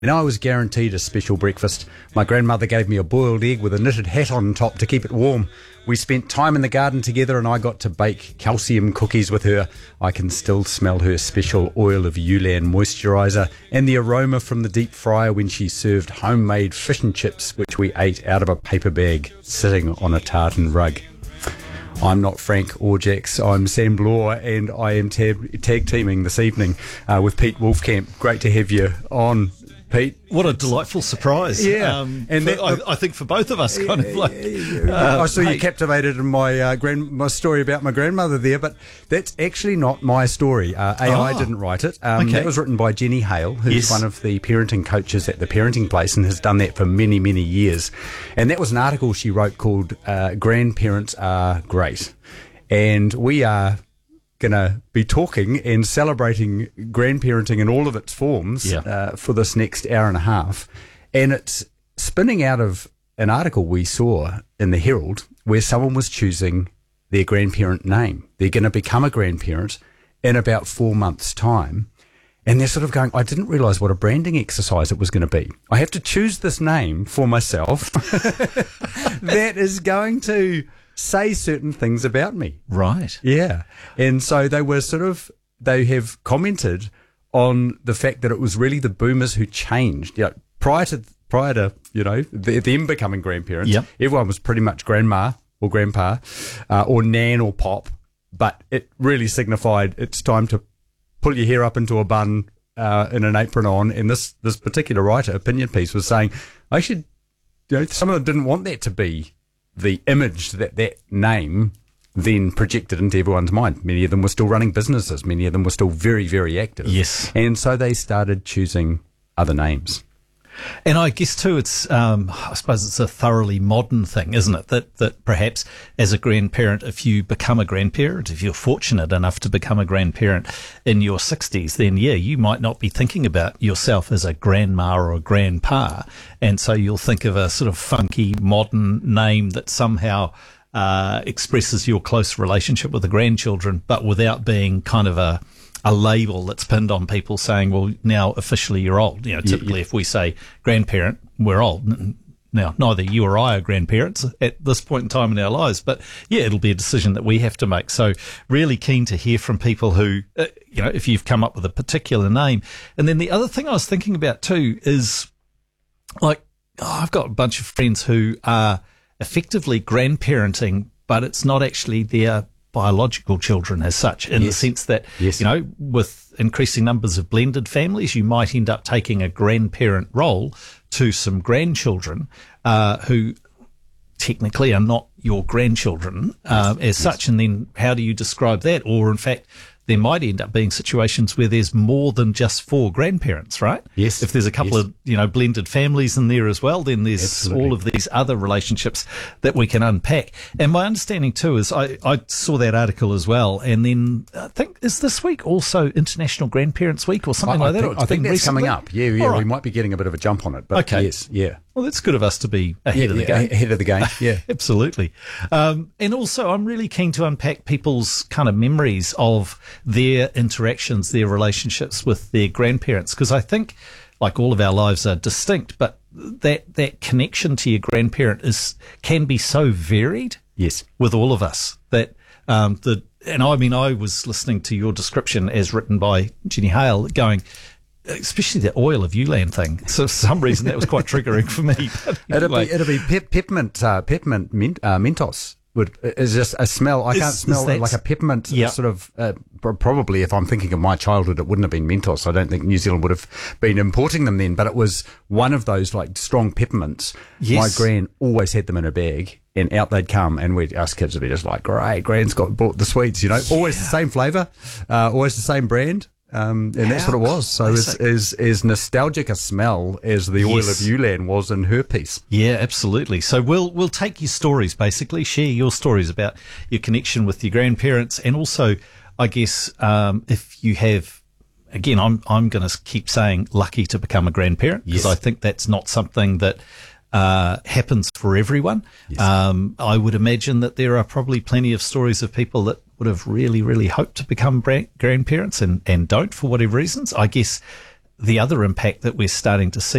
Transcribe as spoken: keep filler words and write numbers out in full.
And I was guaranteed a special breakfast. My grandmother gave me a boiled egg with a knitted hat on top to keep it warm. We spent time in the garden together and I got to bake calcium cookies with her. I can still smell her special oil of Ulan moisturiser and the aroma from the deep fryer when she served homemade fish and chips, which we ate out of a paper bag sitting on a tartan rug. I'm not Frank Orjax, I'm Sam Bloor, and I am tab- tag teaming this evening uh, with Pete Wolfcamp. Great to have you on, Pete. What a delightful surprise. Yeah. Um, and for, that, I, I think for both of us, kind of like... Uh, I saw you captivated in my uh, grand, my story about my grandmother there, but that's actually not my story. Uh, A I oh, didn't write it. Um, okay. That was written by Jenny Hale, who's yes. one of the parenting coaches at the Parenting Place and has done that for many, many years. And that was an article she wrote called uh, Grandparents Are Great. And we are going to be talking and celebrating grandparenting in all of its forms yeah. uh, for this next hour and a half. And it's spinning out of an article we saw in the Herald where someone was choosing their grandparent name. They're going to become a grandparent in about four months' time. And they're sort of going, I didn't realise what a branding exercise it was going to be. I have to choose this name for myself that is going to say certain things about me. Right. Yeah. And so they were sort of, they have commented on the fact that it was really the boomers who changed. You know, prior to, prior to, you know, the, them becoming grandparents, yep. everyone was pretty much grandma or grandpa uh, or nan or pop, but it really signified it's time to pull your hair up into a bun uh, and an apron on. And this, this particular writer, opinion piece, was saying, I should, you know, some of them didn't want that to be the image that that name then projected into everyone's mind. Many of them were still running businesses. Many of them were still very, very active. Yes. And so they started choosing other names. And I guess too, it's, um, I suppose it's a thoroughly modern thing, isn't it? That, that perhaps as a grandparent, if you become a grandparent, if you're fortunate enough to become a grandparent in your sixties, then yeah, you might not be thinking about yourself as a grandma or a grandpa. And so you'll think of a sort of funky modern name that somehow, uh, expresses your close relationship with the grandchildren, but without being kind of a, a label that's pinned on people saying, well, now officially you're old. You know, typically yeah, yeah. if we say grandparent, we're old. Now, neither you or I are grandparents at this point in time in our lives, but yeah, it'll be a decision that we have to make. So really keen to hear from people who, uh, you know, if you've come up with a particular name. And then the other thing I was thinking about too is like, oh, I've got a bunch of friends who are effectively grandparenting, but it's not actually their biological children as such, in yes. the sense that, yes. you know, with increasing numbers of blended families, you might end up taking a grandparent role to some grandchildren uh, who technically are not your grandchildren uh, yes. as yes. such. And then how do you describe that? Or in fact, there might end up being situations where there's more than just four grandparents, right? Yes. If there's a couple yes. of, you know, blended families in there as well, then there's Absolutely. all of these other relationships that we can unpack. And my understanding too is I, I saw that article as well. And then I think, is this week also International Grandparents Week or something I, like I that? Think, I think that's recently? coming up. Yeah, yeah. Right. We might be getting a bit of a jump on it. But okay. yes, yeah. Well, that's good of us to be ahead yeah, of the yeah, game. Ahead of the game, yeah. Absolutely. Um, and also, I'm really keen to unpack people's kind of memories of their interactions, their relationships with their grandparents, because I think, like all of our lives are distinct, but that, that connection to your grandparent is can be so varied. Yes. With all of us that um, the and I mean, I was listening to your description as written by Jenny Hale, going, especially the oil of Ulan thing. So for some reason that was quite triggering for me. Anyway. It'll be, it'll be pep, peppermint, uh, peppermint mint, uh, Mentos. Would is just a smell. I is, can't smell like a peppermint yep. sort of. Uh, probably, if I'm thinking of my childhood, it wouldn't have been Mentos. I don't think New Zealand would have been importing them then. But it was one of those like strong peppermints. Yes. My gran always had them in her bag, and out they'd come. And we, us kids would be just like, "Great, Gran's got bought the sweets." You know, yeah. always the same flavour, uh, always the same brand. Um, and How that's what it was. So as, as, as nostalgic a smell as the oil yes. of Ulan was in her piece. Yeah, absolutely. So we'll, we'll take your stories, basically, share your stories about your connection with your grandparents. And also, I guess, um, if you have, again, I'm, I'm going to keep saying lucky to become a grandparent because yes. I think that's not something that, uh, happens for everyone. Yes. Um, I would imagine that there are probably plenty of stories of people that would have really, really hoped to become brand- grandparents and, and don't for whatever reasons. I guess the other impact that we're starting to see